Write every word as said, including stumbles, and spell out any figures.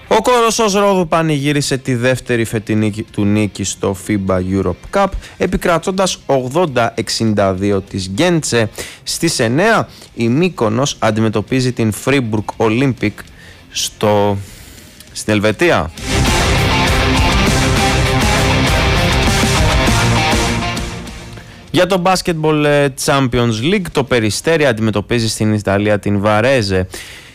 Ο Κοροσσός Ρόδου πανηγύρισε τη δεύτερη φετινή του νίκη στο φίμπα Europe Cup, επικρατώντας ογδόντα εξήντα δύο της Γκέντσε. Στις εννέα η Μύκονος αντιμετωπίζει την Φρίμπουργκ Olympic στο... στην Ελβετία. Για το Basketball Champions League, το Περιστέρι αντιμετωπίζει στην Ιταλία την Βαρέζε.